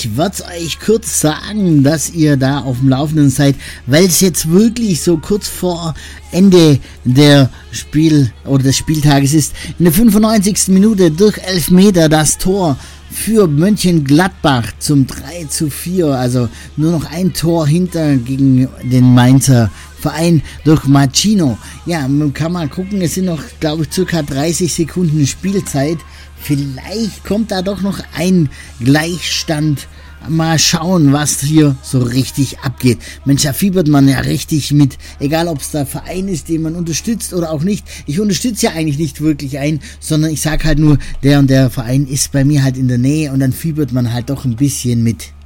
ich werde es euch kurz sagen, dass ihr da auf dem Laufenden seid, weil es jetzt wirklich so kurz vor Ende des Spieltages ist. In der 95. Minute durch Elfmeter das Tor für Mönchengladbach zum 3:4, also nur noch ein Tor hinter gegen den Mainzer Verein durch Marcino. Ja, man kann mal gucken, es sind noch, glaube ich, circa 30 Sekunden Spielzeit. Vielleicht kommt da doch noch ein Gleichstand. Mal schauen, was hier so richtig abgeht. Mensch, da fiebert man ja richtig mit. Egal, ob es der Verein ist, den man unterstützt oder auch nicht. Ich unterstütze ja eigentlich nicht wirklich einen, sondern ich sage halt nur, der und der Verein ist bei mir halt in der Nähe und dann fiebert man halt doch ein bisschen mit.